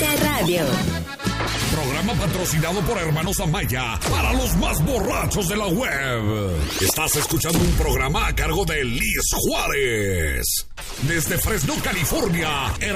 América Radio. Programa patrocinado por Hermanos Amaya para los más borrachos de la web. Estás escuchando un programa a cargo de Liz Juárez. Desde Fresno, California.